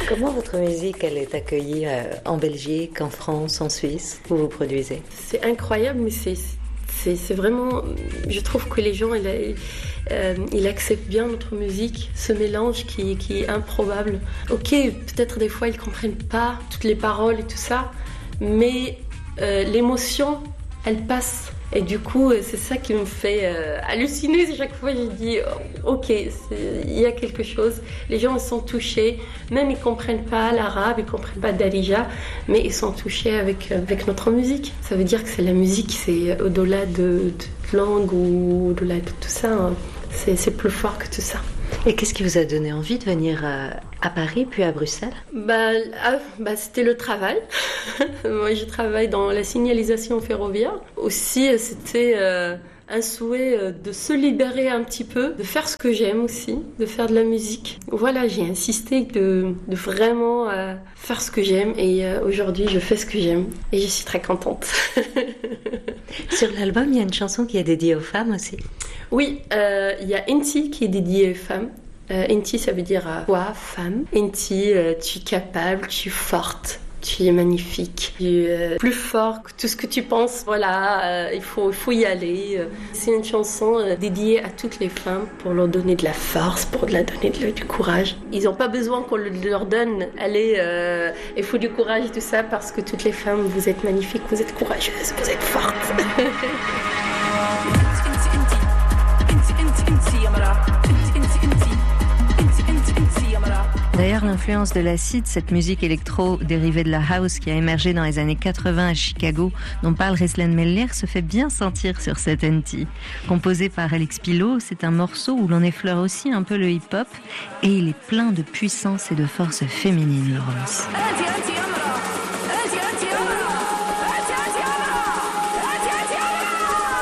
Comment votre musique, elle est accueillie en Belgique, en France, en Suisse, où vous produisez? C'est incroyable, mais c'est vraiment... Je trouve que les gens, ils acceptent bien notre musique, ce mélange qui est improbable. Ok, peut-être des fois, ils ne comprennent pas toutes les paroles et tout ça, mais l'émotion, elle passe. Et du coup, c'est ça qui me fait halluciner. Chaque fois, je dis, ok, il y a quelque chose. Les gens, ils sont touchés. Même ils ne comprennent pas l'arabe, ils ne comprennent pas Darija, mais ils sont touchés avec notre musique. Ça veut dire que c'est la musique, c'est au-delà de langue ou au-delà de tout ça. Hein. C'est plus fort que tout ça. Et qu'est-ce qui vous a donné envie de venir à Paris, puis à Bruxelles? C'était le travail. Moi, je travaille dans la signalisation ferroviaire. Aussi, c'était un souhait de se libérer un petit peu, de faire ce que j'aime aussi, de faire de la musique. Voilà, j'ai insisté de vraiment faire ce que j'aime et aujourd'hui, je fais ce que j'aime et je suis très contente. Sur l'album, il y a une chanson qui est dédiée aux femmes aussi. Oui, il y a Inti qui est dédiée aux femmes. Inti, ça veut dire toi, femme. Inti, tu es capable, tu es forte, tu es magnifique, tu es plus fort que tout ce que tu penses. Voilà, il faut y aller. C'est une chanson dédiée à toutes les femmes pour leur donner de la force, pour leur donner du courage. Ils n'ont pas besoin qu'on leur donne, allez, il faut du courage et tout ça parce que toutes les femmes, vous êtes magnifiques, vous êtes courageuses, vous êtes fortes. D'ailleurs, l'influence de l'acid, cette musique électro dérivée de la house qui a émergé dans les années 80 à Chicago, dont parle Reslen Meller, se fait bien sentir sur cet NT. Composé par Alex Pilot, c'est un morceau où l'on effleure aussi un peu le hip-hop et il est plein de puissance et de force féminine, Laurence.